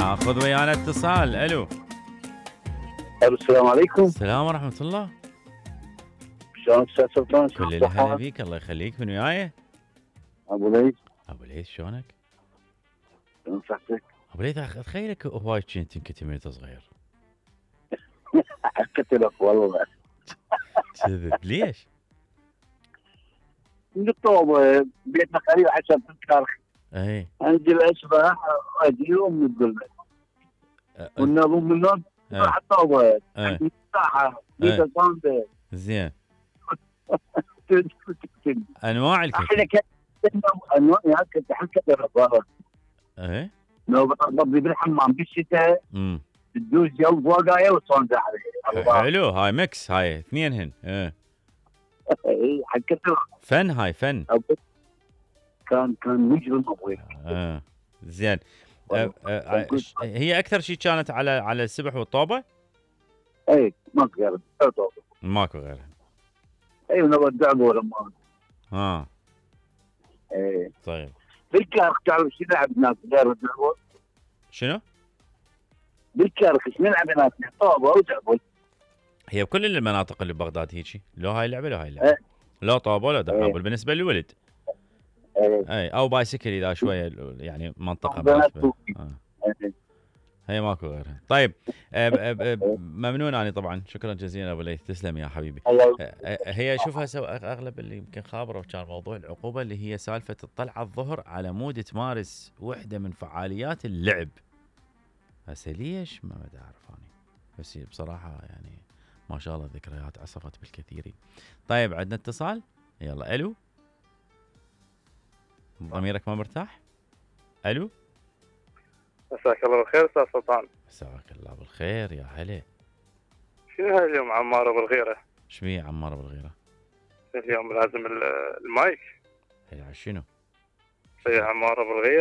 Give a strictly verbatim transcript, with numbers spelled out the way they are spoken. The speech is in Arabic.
ناخذ ويانا اتصال. الو. السلام عليكم. السلام ورحمة الله. شلونك استاذ سلطان؟ كل الهلا بيك، الله يخليك. من وياي؟ ابو ليث. ابو ليث شلونك؟ شلون صحتك؟ ابو ليث اتخيلك هواي كنت كنت من صغير. حكيت لك والله. كذب ليش؟ من الطوبه بيتنا قريب حسب الكرخ. اي. عندي الاسبح اجيهم من الظلمه. والنظم من النوم راح الطوبه. عندي مساحه بيت صامده. زين. انواع الكتب. احنا كنا انواع كنت حكيت الرباره. اي. لو بطبي بالحمام بالشتاء. امم. تدوس جو فوقايا وتصونده عليه. حلو، هاي ميكس، هاي اثنينهن. ايه. اي حكيت فن، هاي فن. كان كان مجرم ابوي. اه زين. أه أه هي اكثر شيء كانت على على السبح والطوبه؟ اي ماكو غيرها. ماكو غيرها. اي ونودع لما. ها. اي. طيب. بالكرخ تعرف شو نلعب هناك غير الدعوه؟ شنو؟ بالكرخ شو نلعب هناك؟ طوبه ودعوه. هي بكل المناطق اللي ببغداد هيجي، لو هاي اللعبه لو هاي اللعبه. ايه. لا طوبه ولا دعابه ايه. بالنسبه للولد. ايه. اي او بايسكل اذا شويه يعني منطقه مناسبه. آه. ايه. هي ماكو غيرها. طيب أب أب أب ممنون اني طبعا، شكرا جزيلا ابو ليث، تسلم يا حبيبي. هي شوفها سو اغلب اللي يمكن خابره كان موضوع العقوبه اللي هي سالفه الطلعه الظهر على مود تمارس وحده من فعاليات اللعب. هسه ليش ما بدي اعرف اني، بس بصراحه يعني ما شاء الله ذكريات عصفت بالكثير. طيب عندنا اتصال، يلا. الو. ضميرك ما مرتاح؟ الو. مساك الله بالخير استاذ سلطان. مساك الله بالخير يا هلا. شنو هاي اليوم عمار بالغيره؟ ايش بيه عمار بالغيره؟ اليوم لازم المايك. هي شنو؟ هي عمار بالغيره.